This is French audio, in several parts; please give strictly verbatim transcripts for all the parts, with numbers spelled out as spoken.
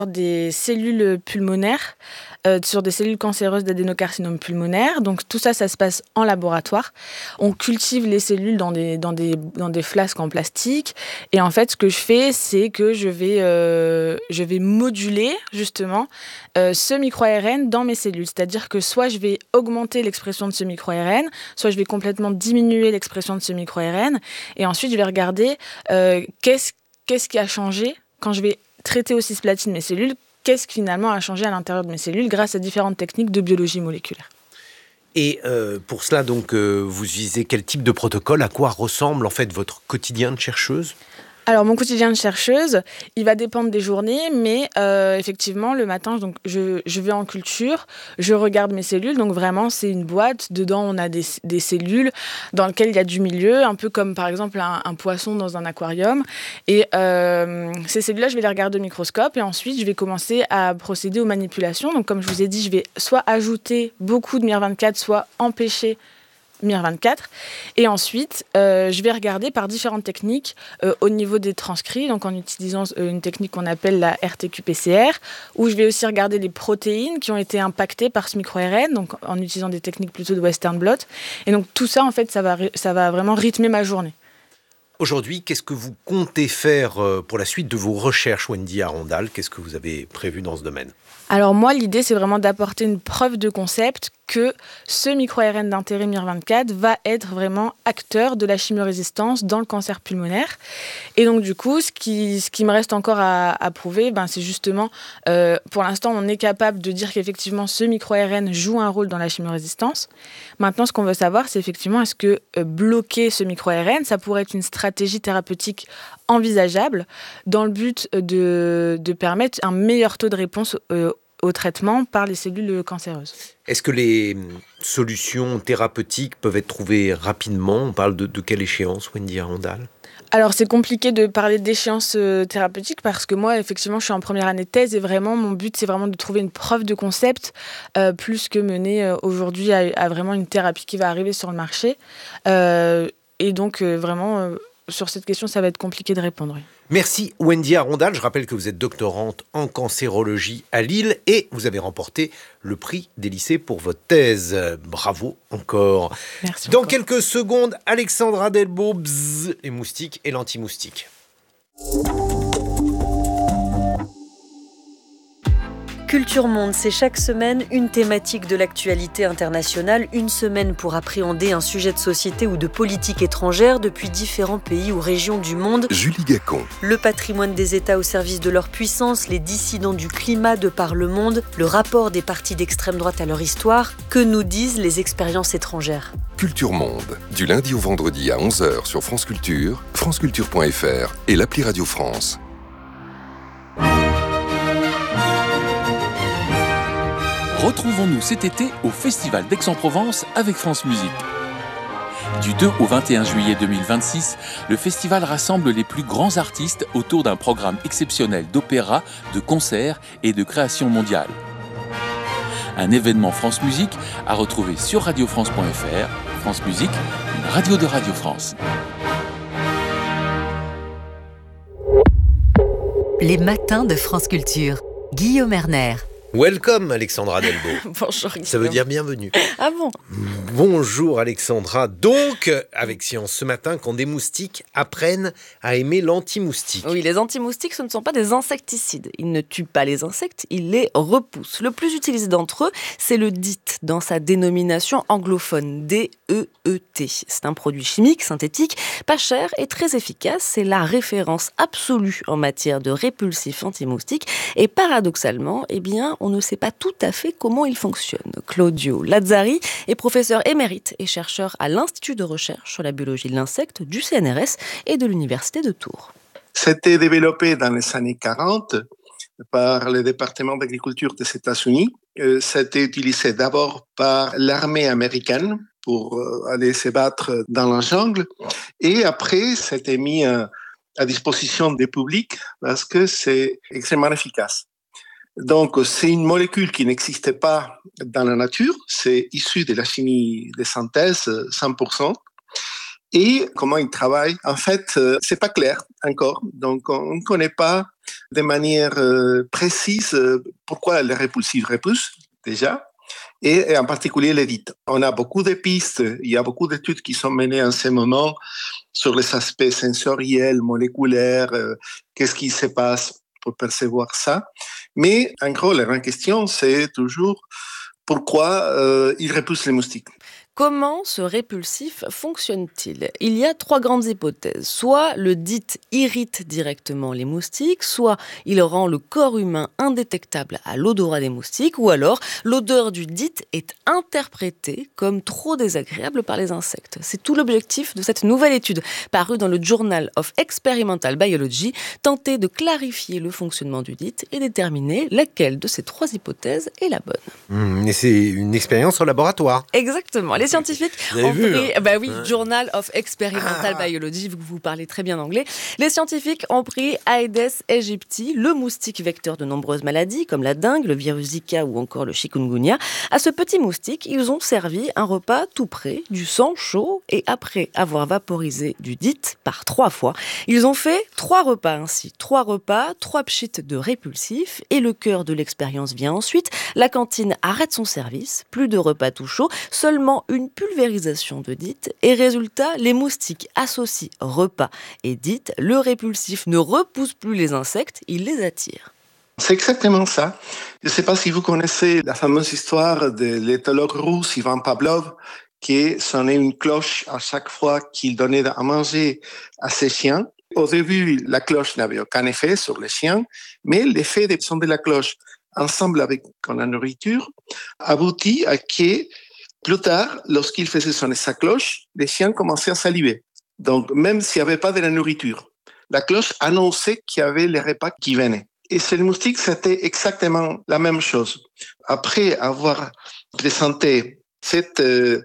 des cellules pulmonaires, euh, sur des cellules cancéreuses d'adénocarcinome pulmonaire. Donc tout ça, ça se passe en laboratoire. On cultive les cellules dans des, dans des, dans des flasques en plastique. Et en fait, ce que je fais, c'est que je vais, euh, je vais moduler justement euh, ce micro-A R N dans mes cellules. C'est-à-dire que soit je vais augmenter l'expression de ce micro-A R N, soit je vais complètement diminuer l'expression de ce micro-A R N. Et ensuite, je vais regarder euh, qu'est-ce, qu'est-ce qui a changé quand je vais traiter au cisplatine mes cellules, qu'est-ce qui finalement a changé à l'intérieur de mes cellules grâce à différentes techniques de biologie moléculaire. Et euh, pour cela, donc, euh, vous utilisez quel type de protocole ? À quoi ressemble en fait votre quotidien de chercheuse ? Alors, mon quotidien de chercheuse, il va dépendre des journées, mais euh, effectivement, le matin, donc, je, je vais en culture, je regarde mes cellules. Donc, vraiment, c'est une boîte. Dedans, on a des, des cellules dans lesquelles il y a du milieu, un peu comme, par exemple, un, un poisson dans un aquarium. Et euh, ces cellules-là, je vais les regarder au microscope. Et ensuite, je vais commencer à procéder aux manipulations. Donc, comme je vous ai dit, je vais soit ajouter beaucoup de M I R vingt-quatre, soit empêcher M I R vingt-quatre. Et ensuite, euh, je vais regarder par différentes techniques euh, au niveau des transcrits, donc en utilisant euh, une technique qu'on appelle la R T Q P C R, où je vais aussi regarder les protéines qui ont été impactées par ce micro-A R N, donc en utilisant des techniques plutôt de Western blot. Et donc tout ça, en fait, ça va, ça va vraiment rythmer ma journée. Aujourd'hui, qu'est-ce que vous comptez faire pour la suite de vos recherches, Wendy Arondal ? Qu'est-ce que vous avez prévu dans ce domaine ? Alors moi, l'idée, c'est vraiment d'apporter une preuve de concept que ce micro-A R N d'intérêt M I R vingt-quatre va être vraiment acteur de la chimiorésistance dans le cancer pulmonaire. Et donc du coup, ce qui, ce qui me reste encore à, à prouver, ben, c'est justement, euh, pour l'instant, on est capable de dire qu'effectivement, ce micro-A R N joue un rôle dans la chimiorésistance. Maintenant, ce qu'on veut savoir, c'est effectivement, est-ce que euh, bloquer ce micro-A R N, ça pourrait être une stratégie thérapeutique envisageable dans le but de, de permettre un meilleur taux de réponse euh, au traitement par les cellules cancéreuses. Est-ce que les solutions thérapeutiques peuvent être trouvées rapidement ? On parle de, de quelle échéance, Wendy Arondal ? Alors, c'est compliqué de parler d'échéance euh, thérapeutique parce que moi, effectivement, je suis en première année de thèse et vraiment, mon but, c'est vraiment de trouver une preuve de concept euh, plus que mener euh, aujourd'hui à, à vraiment une thérapie qui va arriver sur le marché. Euh, et donc, euh, vraiment, euh, sur cette question, ça va être compliqué de répondre. Oui. Merci Wendy Arondal. Je rappelle que vous êtes doctorante en cancérologie à Lille et vous avez remporté le prix des lycées pour votre thèse. Bravo encore. Merci Dans encore. quelques secondes, Alexandra Delbo, bzz, les moustiques et l'anti-moustique. Culture Monde, c'est chaque semaine une thématique de l'actualité internationale, une semaine pour appréhender un sujet de société ou de politique étrangère depuis différents pays ou régions du monde. Julie Gacon. Le patrimoine des États au service de leur puissance, les dissidents du climat de par le monde, le rapport des partis d'extrême droite à leur histoire, que nous disent les expériences étrangères. Culture Monde, du lundi au vendredi à onze heures sur France Culture, franceculture point f r et l'appli Radio France. Retrouvons-nous cet été au Festival d'Aix-en-Provence avec France Musique. Du deux au vingt et un juillet deux mille vingt-six, le festival rassemble les plus grands artistes autour d'un programme exceptionnel d'opéra, de concerts et de création mondiale. Un événement France Musique à retrouver sur radio france point f r. France Musique, une radio de Radio France. Les matins de France Culture. Guillaume Erner. Welcome Alexandra Delbo. Bonjour Guillaume. Ça veut dire bienvenue. Ah bon ? Bonjour Alexandra. Donc, avec Science ce matin, quand des moustiques apprennent à aimer l'anti-moustique. Oui, les anti-moustiques, ce ne sont pas des insecticides. Ils ne tuent pas les insectes, ils les repoussent. Le plus utilisé d'entre eux, c'est le D I T, dans sa dénomination anglophone, D E E T. C'est un produit chimique, synthétique, pas cher et très efficace. C'est la référence absolue en matière de répulsifs anti-moustiques. Et paradoxalement, eh bien, on ne sait pas tout à fait comment il fonctionne. Claudio Lazzari est professeur émérite et chercheur à l'Institut de recherche sur la biologie de l'insecte du C N R S et de l'Université de Tours. C'était développé dans les années quarante par le département d'agriculture des États-Unis. Euh, c'était utilisé d'abord par l'armée américaine pour euh, aller se battre dans la jungle. Et après, c'était mis à, à disposition des publics parce que c'est extrêmement efficace. Donc, c'est une molécule qui n'existait pas dans la nature. C'est issu de la chimie de synthèse, cent pour cent. Et comment il travaille, en fait, c'est pas clair encore. Donc, on ne connaît pas de manière euh, précise euh, pourquoi les répulsifs repoussent, déjà, et, et en particulier les dites. On a beaucoup de pistes, il y a beaucoup d'études qui sont menées en ce moment sur les aspects sensoriels, moléculaires, euh, qu'est-ce qui se passe pour percevoir ça. Mais en gros, la grande question, c'est toujours pourquoi euh, ils repoussent les moustiques. Comment ce répulsif fonctionne-t-il ? Il y a trois grandes hypothèses. Soit le D I T irrite directement les moustiques, soit il rend le corps humain indétectable à l'odorat des moustiques, ou alors l'odeur du D I T est interprétée comme trop désagréable par les insectes. C'est tout l'objectif de cette nouvelle étude parue dans le Journal of Experimental Biology, tenter de clarifier le fonctionnement du D I T et déterminer laquelle de ces trois hypothèses est la bonne. Mmh, et c'est une expérience au laboratoire. Exactement. Les scientifiques ont vu, pris, hein. bah oui, Ouais. Journal of Experimental Ah. Biology, vous, vous parlez très bien anglais. Les scientifiques ont pris Aedes aegypti, le moustique vecteur de nombreuses maladies, comme la dengue, le virus Zika ou encore le chikungunya. À ce petit moustique, ils ont servi un repas tout prêt, du sang chaud, et après avoir vaporisé du D I T par trois fois, ils ont fait trois repas ainsi. Trois repas, trois pchits de répulsifs, et le cœur de l'expérience vient ensuite. La cantine arrête son service, plus de repas tout chaud, seulement une pulvérisation de D I T, et résultat, les moustiques associent repas et D I T. Le répulsif ne repousse plus les insectes, il les attire. C'est exactement ça. Je ne sais pas si vous connaissez la fameuse histoire de l'éthologue russe Ivan Pavlov qui sonnait une cloche à chaque fois qu'il donnait à manger à ses chiens. Au début, la cloche n'avait aucun effet sur les chiens, mais l'effet de son de la cloche ensemble avec la nourriture aboutit à que plus tard, lorsqu'il faisait sonner sa cloche, les chiens commençaient à saliver. Donc, même s'il n'y avait pas de la nourriture, la cloche annonçait qu'il y avait les repas qui venaient. Et chez les moustiques, c'était exactement la même chose. Après avoir présenté cette euh,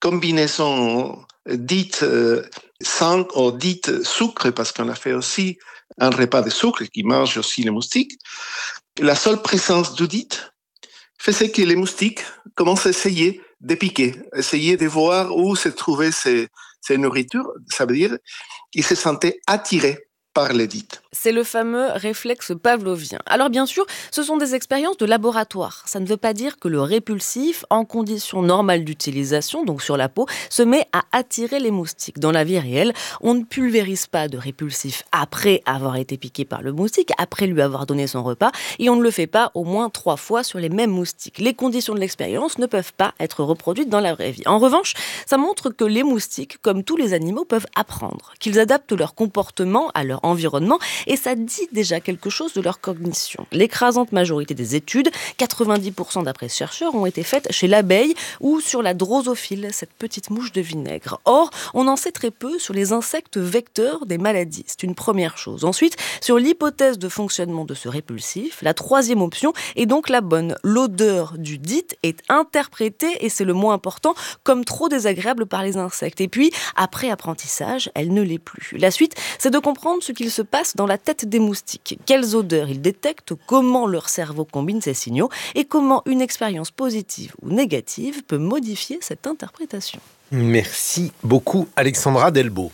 combinaison dite euh, sang ou dite sucre, parce qu'on a fait aussi un repas de sucre qui mange aussi les moustiques, la seule présence du D I T faisait que les moustiques commencent à essayer de piquer, essayer de voir où se trouvaient ces, ces nourritures. Ça veut dire qu'ils se sentaient attirés par les D I T. C'est le fameux réflexe pavlovien. Alors bien sûr, ce sont des expériences de laboratoire. Ça ne veut pas dire que le répulsif, en conditions normales d'utilisation, donc sur la peau, se met à attirer les moustiques. Dans la vie réelle, on ne pulvérise pas de répulsif après avoir été piqué par le moustique, après lui avoir donné son repas, et on ne le fait pas au moins trois fois sur les mêmes moustiques. Les conditions de l'expérience ne peuvent pas être reproduites dans la vraie vie. En revanche, ça montre que les moustiques, comme tous les animaux, peuvent apprendre, qu'ils adaptent leur comportement à leur environnement, et ça dit déjà quelque chose de leur cognition. L'écrasante majorité des études, quatre-vingt-dix pour cent d'après ce chercheur, ont été faites chez l'abeille ou sur la drosophile, cette petite mouche de vinaigre. Or, on en sait très peu sur les insectes vecteurs des maladies. C'est une première chose. Ensuite, sur l'hypothèse de fonctionnement de ce répulsif, la troisième option est donc la bonne. L'odeur du D I T est interprétée, et c'est le mot important, comme trop désagréable par les insectes. Et puis, après apprentissage, elle ne l'est plus. La suite, c'est de comprendre ce qu'il se passe dans la tête des moustiques, quelles odeurs ils détectent, comment leur cerveau combine ces signaux et comment une expérience positive ou négative peut modifier cette interprétation. Merci beaucoup Alexandra Delbo.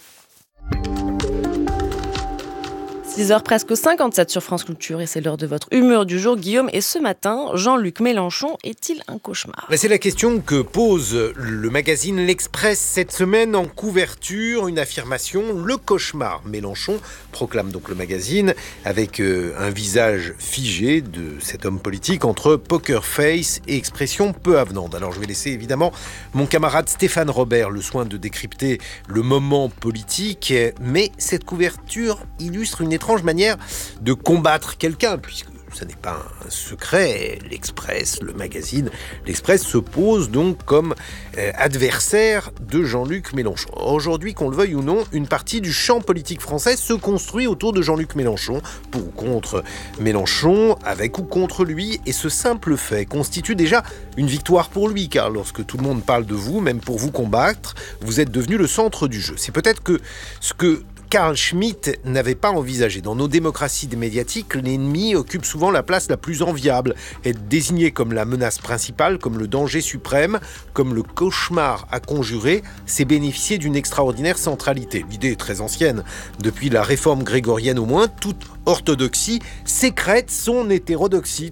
six heures presque cinquante-sept sur France Culture, et c'est l'heure de votre humeur du jour, Guillaume. Et ce matin, Jean-Luc Mélenchon est-il un cauchemar ? C'est la question que pose le magazine L'Express cette semaine en couverture. Une affirmation, le cauchemar. Mélenchon proclame donc le magazine avec euh, un visage figé de cet homme politique entre poker face et expression peu avenante. Alors je vais laisser évidemment mon camarade Stéphane Robert le soin de décrypter le moment politique, mais cette couverture illustre une étrange manière de combattre quelqu'un, puisque ce n'est pas un secret. L'Express, le magazine L'Express se pose donc comme euh, adversaire de Jean-Luc Mélenchon. Aujourd'hui, qu'on le veuille ou non, une partie du champ politique français se construit autour de Jean-Luc Mélenchon, pour ou contre Mélenchon, avec ou contre lui, et ce simple fait constitue déjà une victoire pour lui, car lorsque tout le monde parle de vous, même pour vous combattre, vous êtes devenu le centre du jeu. C'est peut-être que ce que Carl Schmitt n'avait pas envisagé. Dans nos démocraties médiatiques, l'ennemi occupe souvent la place la plus enviable. Être désigné comme la menace principale, comme le danger suprême, comme le cauchemar à conjurer, c'est bénéficier d'une extraordinaire centralité. L'idée est très ancienne. Depuis la réforme grégorienne au moins, toute orthodoxie sécrète son hétérodoxie.